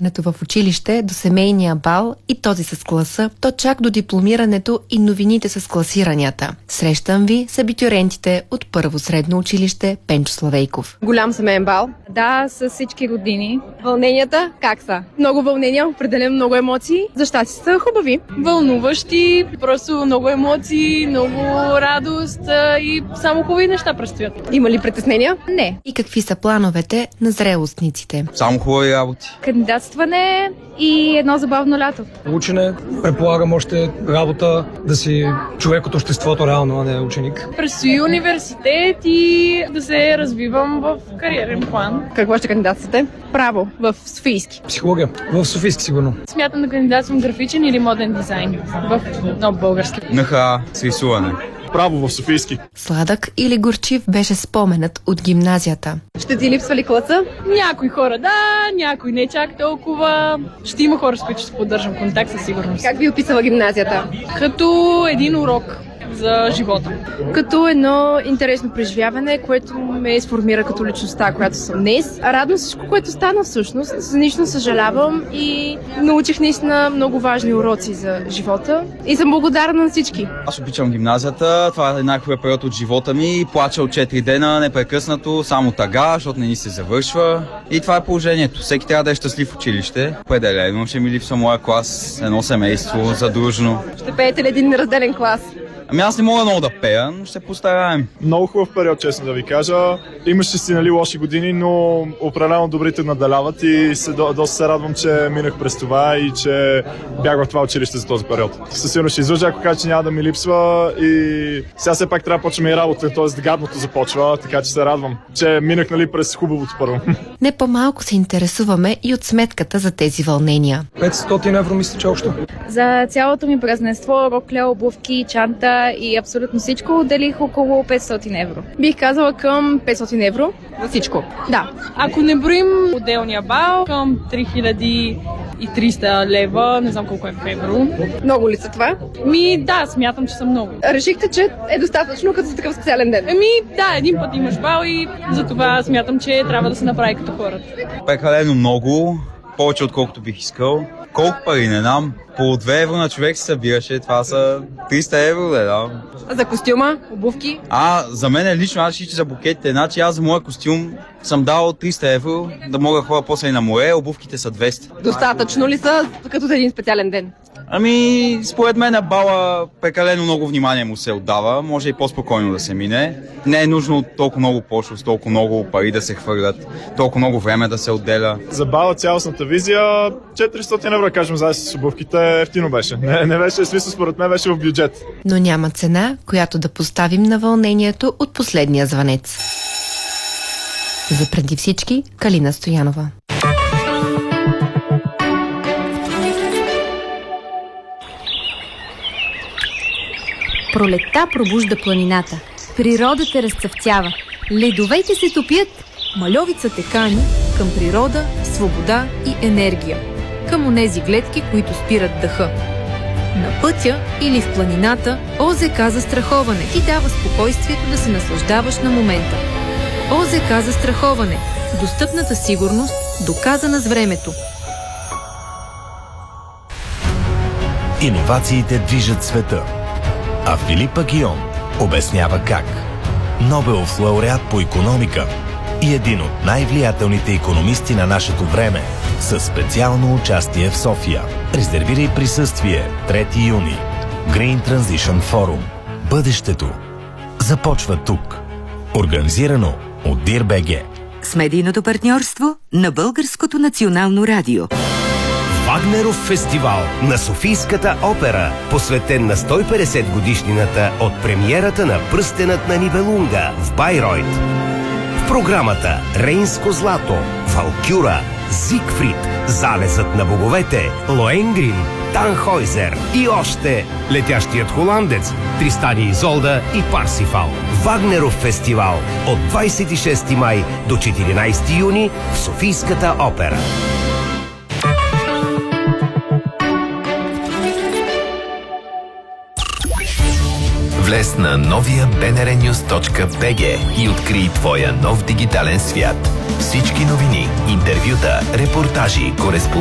в училище до семейния бал и този с класа, то чак до дипломирането и новините с класиранията. Срещам ви с абитюрентите от първо средно училище Пенчо Славейков. Голям семейен бал. Да, с всички родини. Вълненията как са? Много вълнения, определено много емоции. За щастие са хубави. Вълнуващи, просто много емоции, много радост и само хубави неща предстоят. Има ли притеснения? Не. И какви са плановете на зрелостниците? Само хубави работи. Кандидатстване и едно забавно лято. Учене, предполагам още работа, да си човек от обществото реално, а не ученик. Предстои университет и да се развивам в кариерен план. Какво ще кандидатствате? Право, в Софийски. Психология, в Софийски сигурно. Смятам да кандидатствам графичен или моден дизайн в нов български. НХ с рисуване. Право в Софийски. Сладък или горчив беше споменът от гимназията. Ще ти липсва ли класа? Някои хора да, някои не чак толкова. Ще има хора, с които ще поддържам контакт със сигурност. Как би описала гимназията? Като един урок за живота. Като едно интересно преживяване, което ме сформира като личността, която съм днес. Радвам всичко, което стана всъщност. За нищо не съжалявам и научих наистина много важни уроци за живота и съм благодарна на всички. Аз обичам гимназията, това е най-хубавият период от живота ми. Плача от 4 дена непрекъснато, само тъга, защото не ни се завършва. И това е положението. Всеки трябва да е щастлив в училище. Определено ще ми липсва моя клас, едно семейство, задружно. Ще пеете ли един неразделен клас? Ами аз не мога много да пея, но ще постараем. Много хубав период, честно да ви кажа. Имаше си лоши години, но определено добрите надаляват и доста се радвам, че минах през това и че бях в това училище за този период. Със сигурност ще излъжа, ако кажа, че няма да ми липсва и сега все пак трябва да почваме и работа, т.е. гадното започва, така че се радвам, че минах през хубавото първо. Не по-малко се интересуваме и от сметката за тези вълнения. 500 евро мисля, че общо. За цялото ми празненство, рокля, обувки, чанта и абсолютно всичко отделих около 500 евро. Бих казала към 500 евро за всичко. Да. Ако не броим отделния бал, към 3300 лева, не знам колко е в евро. Много ли са това? Да, смятам, че са много. Решихте, че е достатъчно като за такъв специален ден? Да, един път имаш бал и за това смятам, че трябва да се направи като хората. Прекалено много, повече отколкото бих искал. Колко пари не знам? По 2 евро на човек се събираше, това са 300 евро, не знам. За костюма, обувки? За мен лично, аз ще за букетите, значи аз за моя костюм съм дал 300 евро, да мога да ходя после и на море, обувките са 200. Достатъчно ли са като за един специален ден? Според мен на бала прекалено много внимание му се отдава, може и по-спокойно да се мине. Не е нужно толкова много пошлост, толкова много пари да се хвърлят, толкова много време да се отделя. За бала цялостната визия 400 евро, кажем, заедно с обувките, ефтино беше. Не беше, смисъл според мен беше в бюджет. Но няма цена, която да поставим на вълнението от последния звънец. За преди всички, Калина Стоянова. Пролетта пробужда планината. Природата разцъфтява. Ледовете се топят. Мальовицата кани към природа, свобода и енергия. Към онези гледки, които спират дъха. На пътя или в планината ОЗК застраховане ти дава спокойствието да се наслаждаваш на момента. ОЗК застраховане. Достъпната сигурност, доказана с времето. Иновациите движат света. А Филип Агион обяснява как. Нобелов лауреат по икономика и един от най-влиятелните икономисти на нашето време със специално участие в София. Резервирай присъствие 3 юни. Green Transition Forum. Бъдещето започва тук. Организирано от DIR-BG. С медийното партньорство на Българското национално радио. Вагнеров фестивал на Софийската опера, посветен на 150 годишнината от премиерата на Пръстенът на Нибелунга в Байройт. В програмата Рейнско злато, Валкюра, Зигфрид, Залезът на боговете, Лоенгрин, Танхойзер и още Летящият холандец, Тристан и Изолда и Парсифал. Вагнеров фестивал от 26 май до 14 юни в Софийската опера. Влез на новия bnrnews.bg и открий твоя нов дигитален свят. Всички новини, интервюта, репортажи, кореспонденции